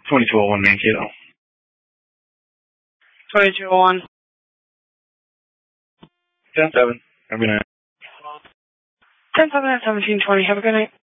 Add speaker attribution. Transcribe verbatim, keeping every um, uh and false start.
Speaker 1: twenty-two oh one Mankato.
Speaker 2: twenty-two oh one.
Speaker 1: ten seven. Have a good night.
Speaker 2: ten seven at seventeen twenty. Have a good night.